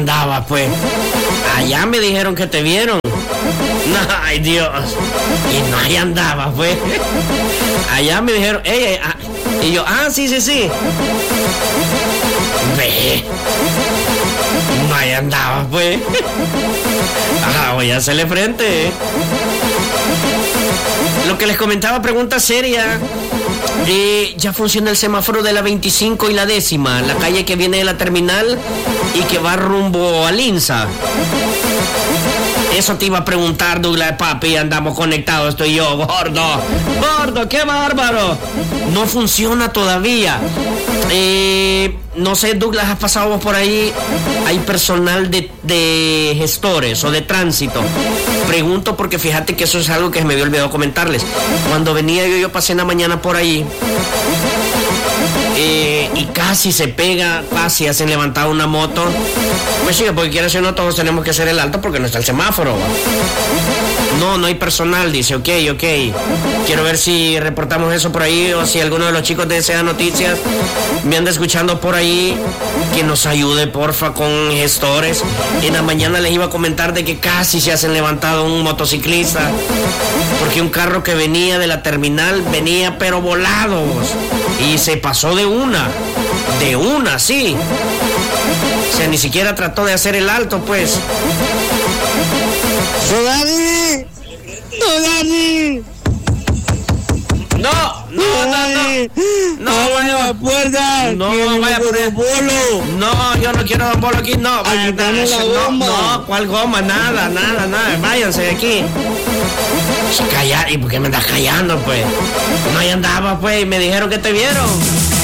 andaba, pues. Allá me dijeron que te vieron. No, ay, Dios. Y no, ahí andaba, pues. Allá me dijeron, y yo, sí. Ve. No, ahí andaba, pues. Voy a hacerle frente. Lo que les comentaba, pregunta seria. Ya funciona el semáforo de la 25 y la 10ª, la calle que viene de la terminal y que va rumbo al INSA. Eso te iba a preguntar, Douglas, papi, andamos conectados, estoy yo, gordo, qué bárbaro. No funciona todavía. No sé, Douglas, ¿has pasado vos por ahí? Hay personal de gestores o de tránsito. Pregunto porque fíjate que eso es algo que me había olvidado comentarles. Cuando venía yo pasé en la mañana por ahí y casi se pega, casi hacen levantar una moto. Pues sí, porque quiera decir, no todos tenemos que hacer el alto porque no está el semáforo. No hay personal, dice, ok. Quiero ver si reportamos eso por ahí o si alguno de los chicos de SEA Noticias me anda escuchando por ahí, que nos ayude, porfa, con gestores. En la mañana les iba a comentar de que casi se hacen levantado un motociclista porque un carro que venía de la terminal venía pero volado y se pasó de una, sí. O sea, ni siquiera trató de hacer el alto, pues. ¡Dani! No, vaya la puerta. No, vaya por el bolo. No, yo no quiero Don Bolo aquí, no. Quítame la goma. No, ¿cuál goma? Nada. Váyanse de aquí. Callar, ¿y por qué me estás callando, pues? No, ahí andaba, pues, y me dijeron que te vieron.